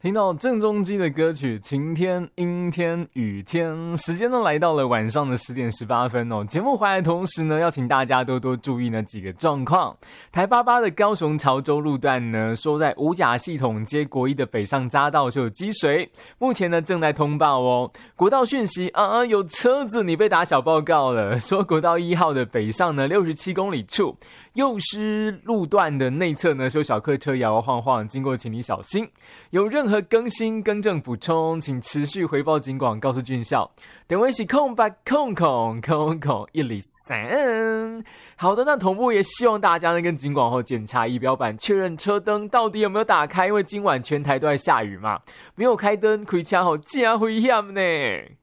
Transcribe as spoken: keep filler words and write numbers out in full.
听到郑中基的歌曲晴天、阴天、雨天，时间呢来到了晚上的十点十八分哦。节目回来的同时呢，要请大家多多注意呢几个状况。台八八的高雄潮州路段呢，说在五甲系统街国一的北上匝道就有积水，目前呢正在通报哦。国道讯息啊，有车子你被打小报告了，说国道一号的北上呢六十七公里处，右师路段的内侧呢，有小客车摇摇晃晃，经过请你小心。有任何更新、更正、补充，请持续回报警广，告诉军校。等位是空白空空空空一里三。好的，那同步也希望大家呢跟警广后检查仪表板，确认车灯到底有没有打开，因为今晚全台都在下雨嘛，没有开灯，开车后真危险呢。